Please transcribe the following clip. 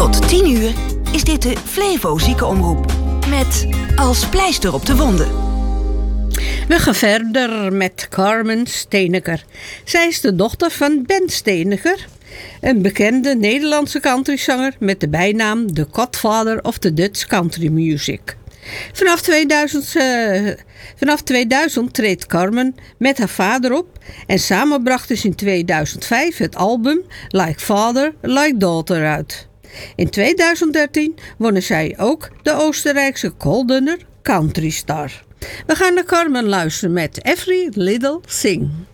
Tot 10 uur is dit de Flevo Ziekenomroep. Met als pleister op de wonden. We gaan verder met Carmen Steeneker. Zij is de dochter van Ben Steeneker, een bekende Nederlandse countryzanger met de bijnaam The Godfather of the Dutch Country Music. Vanaf 2000 treedt Carmen met haar vader op en samen brachten ze in 2005 het album Like Father, Like Daughter uit. In 2013 wonnen zij ook de Oostenrijkse Goldener Country Star. We gaan naar Carmen luisteren met Every Little Thing.